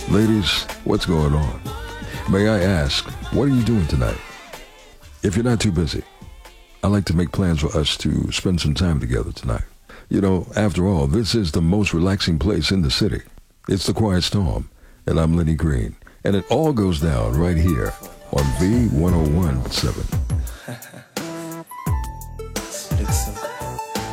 Ladies, what's going on? May I ask, what are you doing tonight? If you're not too busy, I'd like to make plans for us to spend some time together tonight. You know, after all, this is the most relaxing place in the city. It's the Quiet Storm, and I'm Lenny Green. And it all goes down right here on V1017.